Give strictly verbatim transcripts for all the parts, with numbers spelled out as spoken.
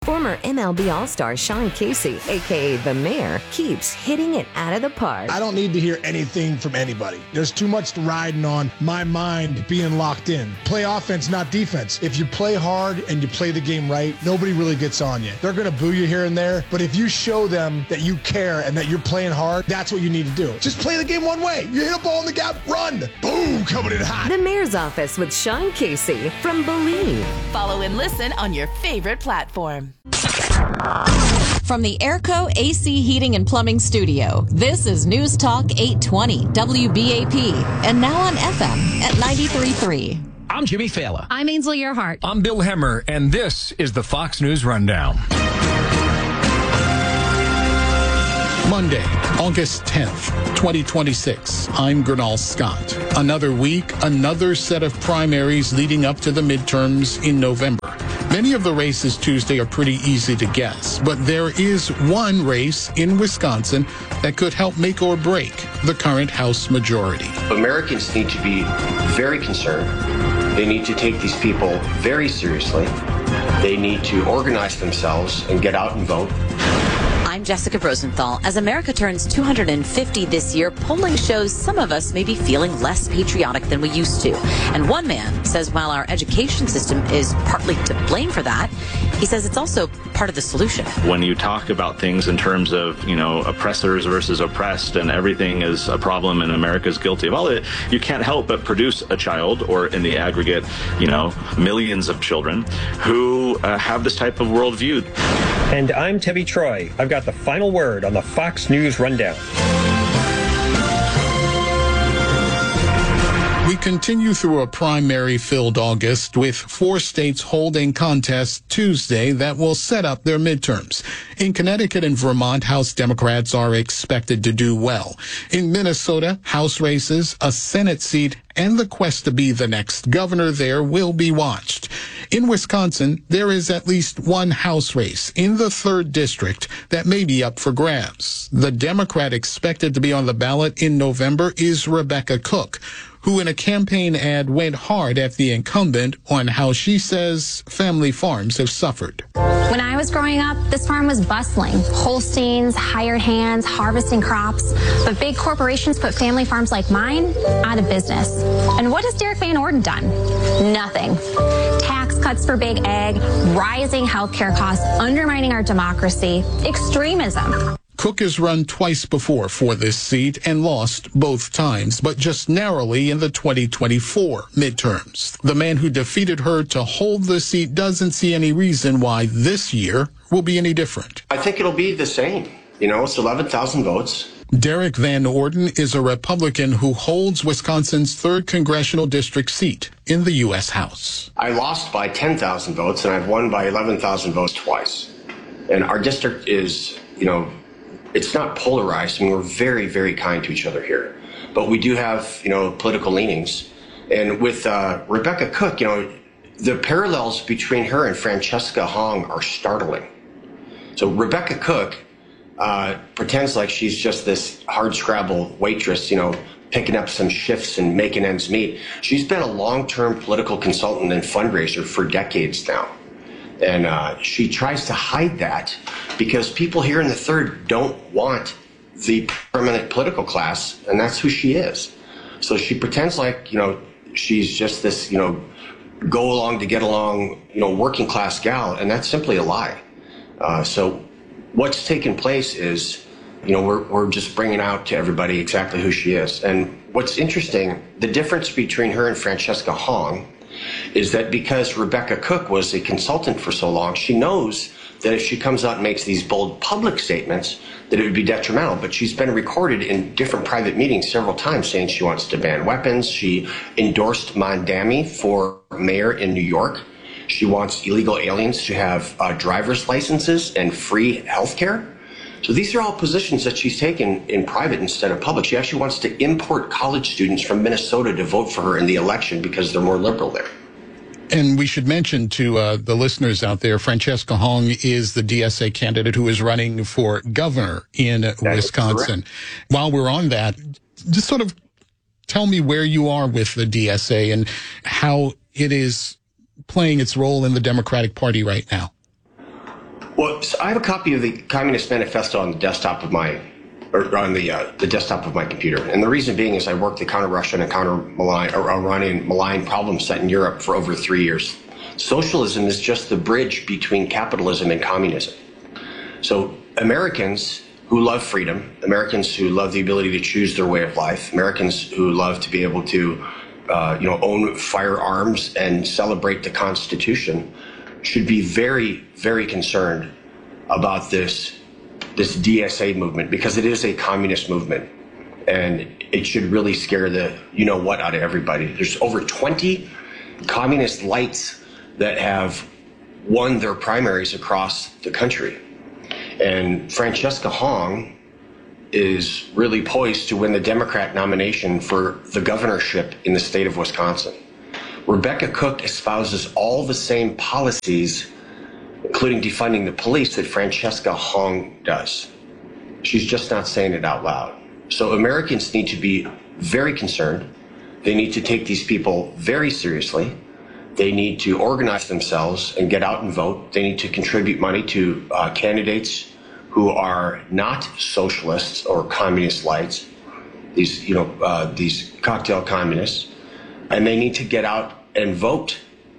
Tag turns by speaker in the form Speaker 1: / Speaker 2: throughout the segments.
Speaker 1: Former M L B All-Star Sean Casey, a k a. The Mayor, keeps hitting it out of the park.
Speaker 2: I don't need to hear anything from anybody. There's too much riding on my mind being locked in. Play offense, not defense. If you play hard and you play the game right, nobody really gets on you. They're going to boo you here and there, but if you show them that you care and that you're playing hard, that's what you need to do. Just play the game one way. You hit a ball in the gap, run. Boom, coming in hot.
Speaker 1: The Mayor's Office with Sean Casey from Believe.
Speaker 3: Follow and listen on your favorite platform.
Speaker 4: From the Airco A C Heating and Plumbing Studio, this is News Talk eight twenty W B A P, and now on F M at ninety-three point three.
Speaker 5: I'm Jimmy Fallon.
Speaker 6: I'm Ainsley Earhart.
Speaker 5: I'm Bill Hemmer, and this is the Fox News Rundown.
Speaker 7: Monday, August tenth, twenty twenty-six. I'm Gernal Scott. Another week, another set of primaries leading up to the midterms in November. Many of the races Tuesday are pretty easy to guess, but there is one race in Wisconsin that could help make or break the current House majority.
Speaker 8: Americans need to be very concerned. They need to take these people very seriously. They need to organize themselves and get out and vote.
Speaker 9: I'm Jessica Rosenthal. As America turns two hundred fifty this year, polling shows some of us may be feeling less patriotic than we used to. And one man says while our education system is partly to blame for that, he says it's also part of the solution.
Speaker 10: When you talk about things in terms of, you know, oppressors versus oppressed and everything is a problem and America's guilty of all of it, you can't help but produce a child, or in the aggregate, you know, millions of children who uh, have this type of worldview.
Speaker 11: And I'm Tebby Troy. I've got the final word on the Fox News Rundown.
Speaker 7: We continue through a primary-filled August with four states holding contests Tuesday that will set up their midterms. In Connecticut and Vermont, House Democrats are expected to do well. In Minnesota, House races, a Senate seat, and the quest to be the next governor there will be watched. In Wisconsin, there is at least one House race in the third district that may be up for grabs. The Democrat expected to be on the ballot in November is Rebecca Cook, who in a campaign ad went hard at the incumbent on how she says family farms have suffered.
Speaker 6: When I was growing up, this farm was bustling. Holsteins, hired hands, harvesting crops. But big corporations put family farms like mine out of business. And what has Derek Van Orden done? Nothing. Tax cuts for big ag, rising healthcare costs, undermining our democracy, extremism.
Speaker 7: Cook has run twice before for this seat and lost both times, but just narrowly in the twenty twenty-four midterms. The man who defeated her to hold the seat doesn't see any reason why this year will be any different.
Speaker 8: I think it'll be the same. You know, it's eleven thousand votes.
Speaker 7: Derek Van Orden is a Republican who holds Wisconsin's third congressional district seat in the U S House.
Speaker 8: I lost by ten thousand votes, and I've won by eleven thousand votes twice. And our district is, you know, it's not polarized. I mean, we're very, very kind to each other here. But we do have, you know, political leanings. And with uh, Rebecca Cook, you know, the parallels between her and Francesca Hong are startling. So Rebecca Cook uh, pretends like she's just this hard-scrabble waitress, you know, picking up some shifts and making ends meet. She's been a long-term political consultant and fundraiser for decades now. And uh, she tries to hide that because people here in the third don't want the permanent political class, and that's who she is. So she pretends like, you know, she's just this, you know, go along to get along, you know, working class gal, and that's simply a lie. Uh, so what's taken place is, you know, we're, we're just bringing out to everybody exactly who she is. And what's interesting, the difference between her and Francesca Hong is that because Rebecca Cook was a consultant for so long, she knows that if she comes out and makes these bold public statements, that it would be detrimental. But she's been recorded in different private meetings several times saying she wants to ban weapons. She endorsed Mondami for mayor in New York. She wants illegal aliens to have uh, driver's licenses and free health care. So these are all positions that she's taken in private instead of public. She actually wants to import college students from Minnesota to vote for her in the election because they're more liberal there.
Speaker 7: And we should mention to uh, the listeners out there, Francesca Hong is the D S A candidate who is running for governor in that Wisconsin. While we're on that, just sort of tell me where you are with the D S A and how it is playing its role in the Democratic Party right now.
Speaker 8: Well, so I have a copy of the Communist Manifesto on the desktop of my, or on the uh, the desktop of my computer, and the reason being is I worked the counter-Russian and counter-malign or Iranian malign problem set in Europe for over three years. Socialism is just the bridge between capitalism and communism. So Americans who love freedom, Americans who love the ability to choose their way of life, Americans who love to be able to, uh, you know, own firearms and celebrate the Constitution, should be very, very concerned about this this D S A movement, because it is a communist movement, and it should really scare the you know what out of everybody. There's over twenty communist lights that have won their primaries across the country, and Francesca Hong is really poised to win the Democrat nomination for the governorship in the state of Wisconsin. Rebecca Cook espouses all the same policies, including defunding the police, that Francesca Hong does. She's just not saying it out loud. So Americans need to be very concerned. They need to take these people very seriously. They need to organize themselves and get out and vote. They need to contribute money to uh, candidates who are not socialists or communist lights, these, you know, uh, these cocktail communists. And they need to get out and vote,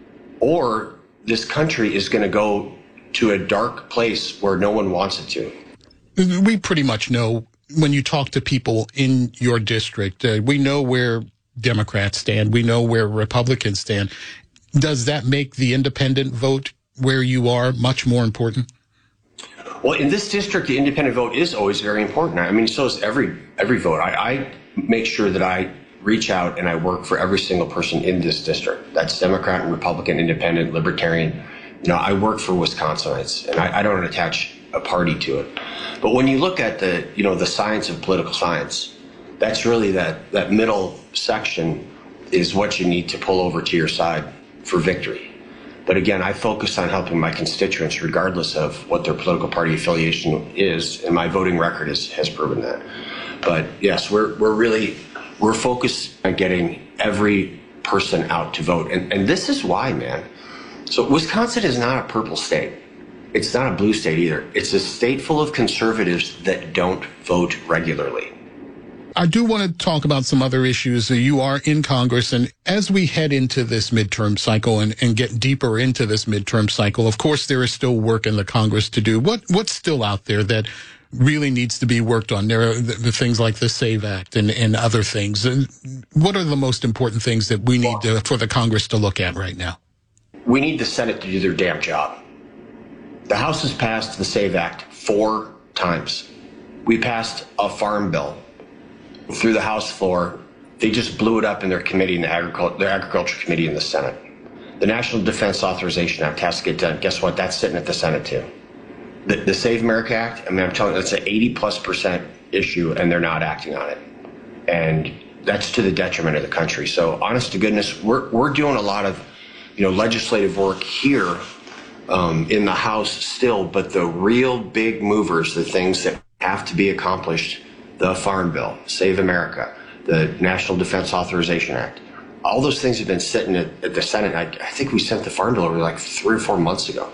Speaker 8: or this country is going to go to a dark place where no one wants it to.
Speaker 7: We pretty much know, when you talk to people in your district, uh, we know where Democrats stand. We know where Republicans stand. Does that make the independent vote where you are much more important?
Speaker 8: Well, in this district, the independent vote is always very important. I mean, so is every every vote. I, I make sure that I reach out and I work for every single person in this district. That's Democrat and Republican, independent, libertarian. You know, I work for Wisconsinites, and I, I don't attach a party to it. But when you look at the, you know, the science of political science, that's really that, that middle section is what you need to pull over to your side for victory. But again, I focus on helping my constituents regardless of what their political party affiliation is, and my voting record is, has proven that. But yes, we're we're really we're focused on getting every person out to vote. And and this is why, man. So Wisconsin is not a purple state. It's not a blue state either. It's a state full of conservatives that don't vote regularly.
Speaker 7: I do want to talk about some other issues. You are in Congress, and as we head into this midterm cycle and, and get deeper into this midterm cycle, of course, there is still work in the Congress to do. What What's still out there that really needs to be worked on? There are the, the things like the SAVE Act and, and other things. What are the most important things that we need to, for the Congress to look at right now?
Speaker 8: We need the Senate to do their damn job. The House has passed the SAVE Act four times. We passed a farm bill through the House floor. They just blew it up in their committee, in the Agricul- their Agriculture Committee in the Senate. The National Defense Authorization Act has to get done. Guess what? That's sitting at the Senate too. The, the Save America Act, I mean, I'm telling you, that's an eighty plus percent issue, and they're not acting on it. And that's to the detriment of the country. So honest to goodness, we're, we're doing a lot of, you know, legislative work here um, in the House still, but the real big movers, the things that have to be accomplished, the Farm Bill, Save America, the National Defense Authorization Act, all those things have been sitting at, at the Senate. I, I think we sent the Farm Bill over like three or four months ago.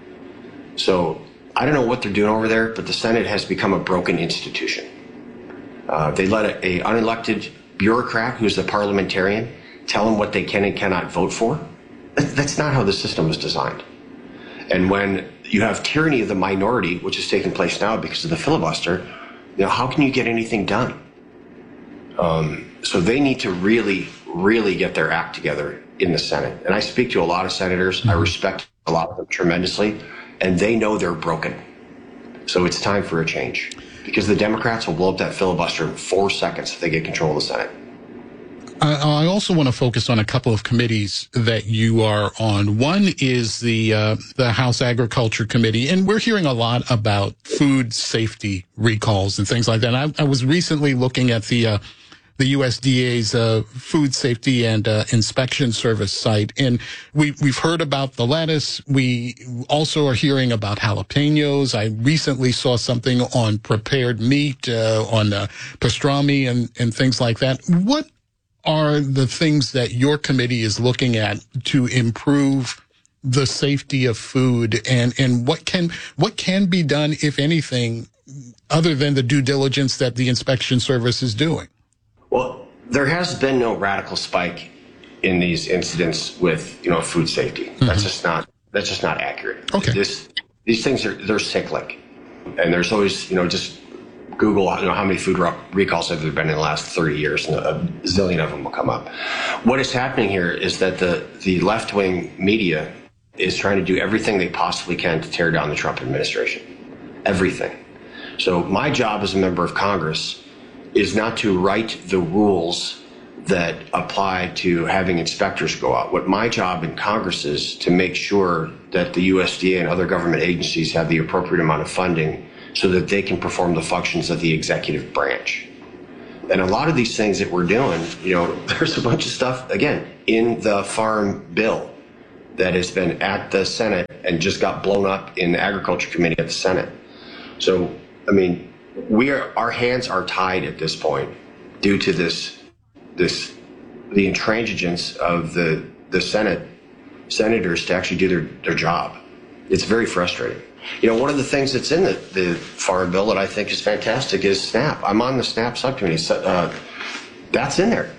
Speaker 8: So I don't know what they're doing over there, but the Senate has become a broken institution. Uh, they let a, a unelected bureaucrat who's the parliamentarian tell them what they can and cannot vote for. That, that's not how the system was designed. And when you have tyranny of the minority, which is taking place now because of the filibuster, you know, how can you get anything done? Um, so they need to really, really get their act together in the Senate. And I speak to a lot of senators. Mm-hmm. I respect a lot of them tremendously, and they know they're broken. So it's time for a change, because the Democrats will blow up that filibuster in four seconds if they get control of the Senate.
Speaker 7: I also want to focus on a couple of committees that you are on. One is the uh, the House Agriculture Committee, and we're hearing a lot about food safety recalls and things like that. And I, I was recently looking at the uh, the U S D A's uh, Food Safety and uh, Inspection Service site, and we we've heard about the lettuce. We also are hearing about jalapenos. I recently saw something on prepared meat, uh, on uh, pastrami and and things like that. What are the things that your committee is looking at to improve the safety of food, and, and what can what can be done, if anything, other than the due diligence that the inspection service is doing?
Speaker 8: Well, there has been no radical spike in these incidents with, you know, food safety. Mm-hmm. That's just not that's just not accurate.
Speaker 7: Okay.
Speaker 8: This these things are they're cyclic, and there's always, you know, just Google, you know, how many food recalls have there been in the last thirty years, and a zillion of them will come up. What is happening here is that the the left wing media is trying to do everything they possibly can to tear down the Trump administration. Everything. So my job as a member of Congress is not to write the rules that apply to having inspectors go out. What my job in Congress is to make sure that the U S D A and other government agencies have the appropriate amount of funding so that they can perform the functions of the executive branch. And a lot of these things that we're doing, you know, there's a bunch of stuff, again, in the Farm Bill that has been at the Senate and just got blown up in the Agriculture Committee at the Senate. So, I mean, we are, our hands are tied at this point due to this, this, the intransigence of the, the Senate senators to actually do their, their job. It's very frustrating. You know, one of the things that's in the, the Farm Bill that I think is fantastic is SNAP. I'm on the SNAP subcommittee. So, uh, that's in there.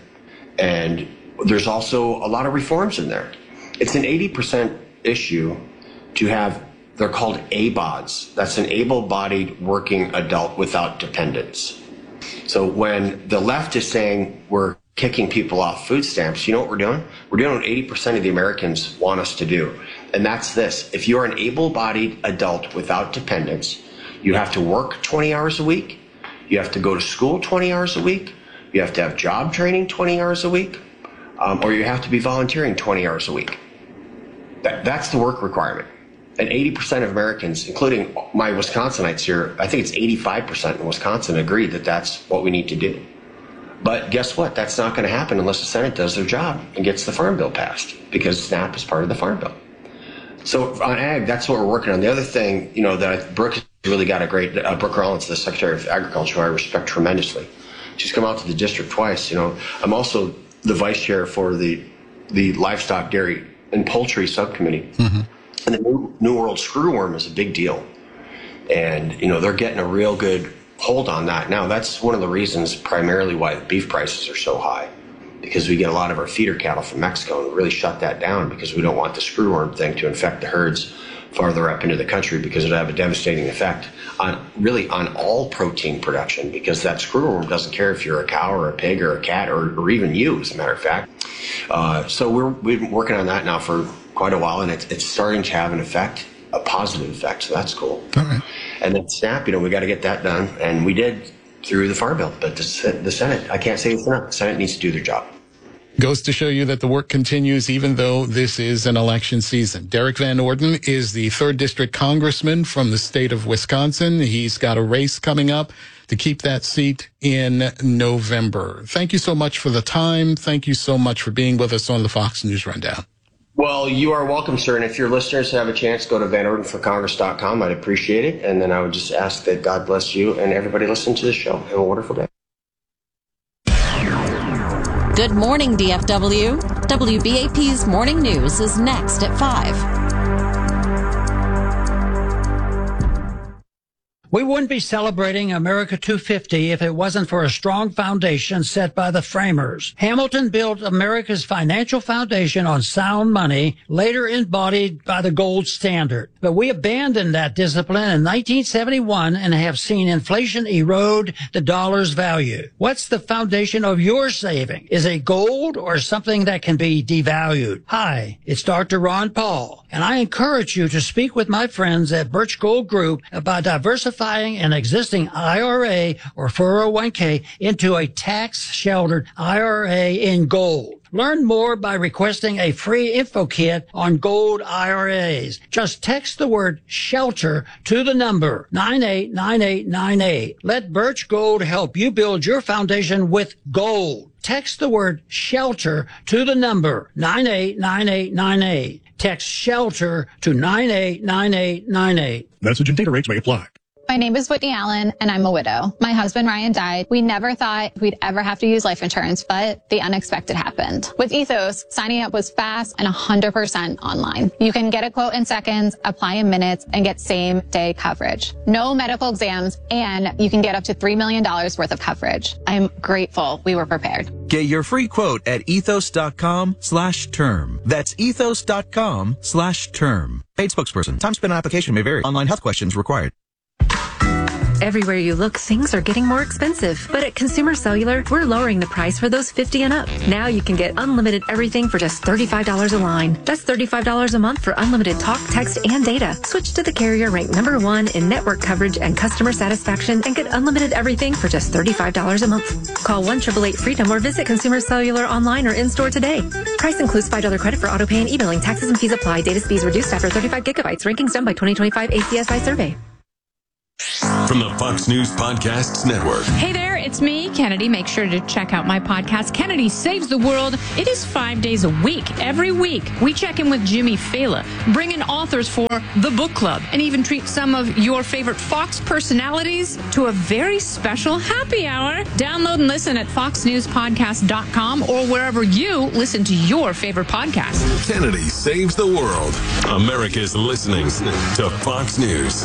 Speaker 8: And there's also a lot of reforms in there. It's an eighty percent issue to have, they're called A B O Ds. That's an able-bodied working adult without dependents. So when the left is saying we're kicking people off food stamps, you know what we're doing? We're doing what eighty percent of the Americans want us to do. And that's this. If you're an able-bodied adult without dependents, you have to work twenty hours a week. You have to go to school twenty hours a week. You have to have job training twenty hours a week. Um, or you have to be volunteering twenty hours a week. That, that's the work requirement. And eighty percent of Americans, including my Wisconsinites here, I think it's eighty-five percent in Wisconsin, agree that that's what we need to do. But guess what? That's not going to happen unless the Senate does their job and gets the Farm Bill passed, because SNAP is part of the Farm Bill. So on ag, that's what we're working on. The other thing, you know, that I, Brooke has really got a great, uh, Brooke Rollins, the Secretary of Agriculture, who I respect tremendously. She's come out to the district twice. You know, I'm also the vice chair for the the livestock, dairy, and poultry subcommittee. Mm-hmm. And the New, New World screwworm is a big deal. And, you know, they're getting a real good hold on that. Now, that's one of the reasons primarily why the beef prices are so high, because we get a lot of our feeder cattle from Mexico, and we really shut that down because we don't want the screwworm thing to infect the herds farther up into the country, because it would have a devastating effect on really on all protein production, because that screwworm doesn't care if you're a cow or a pig or a cat or, or even you, as a matter of fact. Uh, so we're, we've been working on that now for quite a while, and it's, it's starting to have an effect, a positive effect, so that's cool.
Speaker 7: All right.
Speaker 8: And then SNAP, you know, we got to get that done, and we did through the Farm Bill, but the, the Senate, I can't say it's enough. The Senate needs to do their job.
Speaker 7: Goes to show you that the work continues even though this is an election season. Derek Van Orden is the third District Congressman from the state of Wisconsin. He's got a race coming up to keep that seat in November. Thank you so much for the time. Thank you so much for being with us on the Fox News Rundown.
Speaker 8: Well, you are welcome, sir. And if your listeners have a chance, go to van orden for congress dot com. I'd appreciate it. And then I would just ask that God bless you and everybody listening to the show. Have a wonderful day.
Speaker 4: Good morning, D F W. W B A P's Morning News is next at five.
Speaker 12: We wouldn't be celebrating America two fifty if it wasn't for a strong foundation set by the framers. Hamilton built America's financial foundation on sound money, later embodied by the gold standard. But we abandoned that discipline in nineteen seventy-one and have seen inflation erode the dollar's value. What's the foundation of your saving? Is it gold or something that can be devalued? Hi, it's Doctor Ron Paul, and I encourage you to speak with my friends at Birch Gold Group about diversifying an existing I R A or four oh one k into a tax-sheltered I R A in gold. Learn more by requesting a free info kit on gold I R As. Just text the word SHELTER to the number nine eight nine eight nine eight. Let Birch Gold help you build your foundation with gold. Text the word SHELTER to the number nine eight nine eight nine eight. Text SHELTER to nine eight nine eight nine eight.
Speaker 13: Message and data rates may apply.
Speaker 6: My name is Whitney Allen, and I'm a widow. My husband, Ryan, died. We never thought we'd ever have to use life insurance, but the unexpected happened. With Ethos, signing up was fast and one hundred percent online. You can get a quote in seconds, apply in minutes, and get same-day coverage. No medical exams, and you can get up to three million dollars worth of coverage. I'm grateful we were prepared.
Speaker 13: Get your free quote at ethos.com slash term. That's ethos.com slash term. Paid spokesperson. Time spent on application may vary. Online health questions required.
Speaker 14: Everywhere you look, things are getting more expensive. But at Consumer Cellular, we're lowering the price for those fifty and up. Now you can get unlimited everything for just thirty-five dollars a line. That's thirty-five dollars a month for unlimited talk, text, and data. Switch to the carrier ranked number one in network coverage and customer satisfaction and get unlimited everything for just thirty-five dollars a month. Call one eight eight eight freedom or visit Consumer Cellular online or in-store today. Price includes five dollars credit for auto pay and e-billing. Taxes and fees apply. Data speeds reduced after thirty-five gigabytes. Rankings done by twenty twenty-five A C S I survey.
Speaker 15: From the Fox News Podcasts Network.
Speaker 16: Hey there, it's me, Kennedy. Make sure to check out my podcast, Kennedy Saves the World. It is five days a week. Every week, we check in with Jimmy Fallon, bring in authors for the book club, and even treat some of your favorite Fox personalities to a very special happy hour. Download and listen at fox news podcast dot com or wherever you listen to your favorite podcast.
Speaker 15: Kennedy Saves the World. America's listening to Fox News.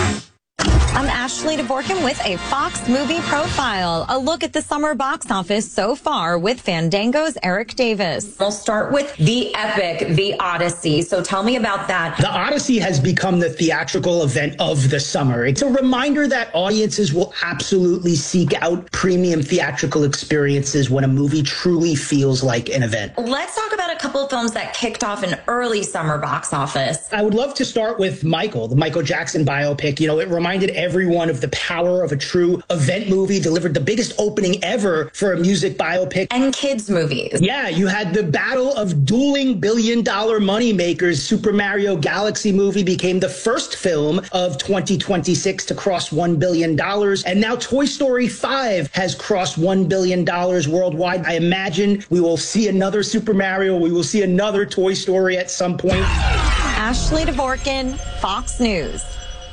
Speaker 17: I'm Ashley DeVorkin with a Fox Movie Profile. A look at the summer box office so far with Fandango's Eric Davis.
Speaker 18: We'll start with the epic, The Odyssey. So tell me about that.
Speaker 19: The Odyssey has become the theatrical event of the summer. It's a reminder that audiences will absolutely seek out premium theatrical experiences when a movie truly feels like an event.
Speaker 18: Let's talk about a couple of films that kicked off an early summer box office.
Speaker 19: I would love to start with Michael, the Michael Jackson biopic. You know, it reminded everyone of the power of a true event movie, delivered the biggest opening ever for a music biopic.
Speaker 18: And kids movies.
Speaker 19: Yeah, you had the battle of dueling billion dollar money makers. Super Mario Galaxy movie became the first film of twenty twenty-six to cross one billion dollars. And now Toy Story five has crossed one billion dollars worldwide. I imagine we will see another Super Mario. We will see another Toy Story at some point.
Speaker 17: Ashley DeVorkin, Fox News.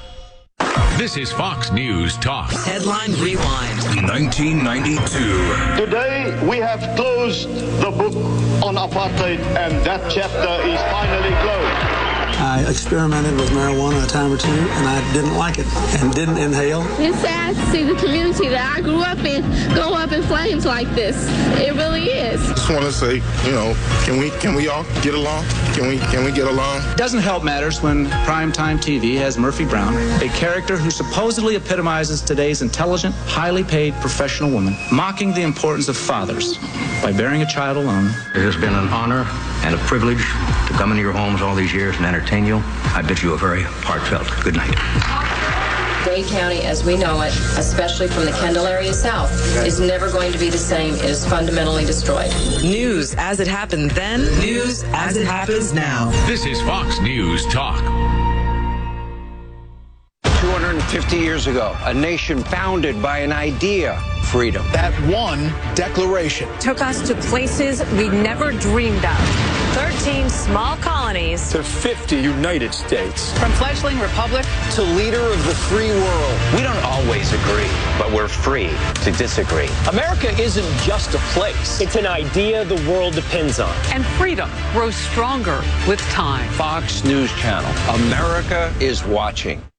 Speaker 5: This is Fox News Talk.
Speaker 20: Headline Rewind.
Speaker 15: nineteen ninety-two.
Speaker 21: Today, we have closed the book on apartheid, and that chapter is finally closed.
Speaker 22: I experimented with marijuana a time or two, and I didn't like it and didn't inhale.
Speaker 23: It's sad to see the community that I grew up in go up in flames like this. It really is.
Speaker 24: I just want to say, you know, can we can we all get along? Can we can we get along?
Speaker 25: Doesn't help matters when primetime T V has Murphy Brown, a character who supposedly epitomizes today's intelligent, highly paid professional woman, mocking the importance of fathers by bearing a child alone.
Speaker 26: It has been an honor and a privilege to come into your homes all these years and entertain you. I bid you a very heartfelt good night.
Speaker 27: Dade County, as we know it, especially from the Kendall area south, is never going to be the same. It is fundamentally destroyed.
Speaker 20: News as it happened then, news as it happens now.
Speaker 5: This is Fox News Talk.
Speaker 28: two hundred fifty years ago, a nation founded by an idea, freedom.
Speaker 2: That one declaration
Speaker 29: took us to places we never dreamed of. thirteen small colonies
Speaker 28: to fifty United States.
Speaker 29: From fledgling republic
Speaker 28: to leader of the free world. We don't always agree, but we're free to disagree. America isn't just a place. It's an idea the world depends on.
Speaker 29: And freedom grows stronger with time.
Speaker 28: Fox News Channel. America is watching.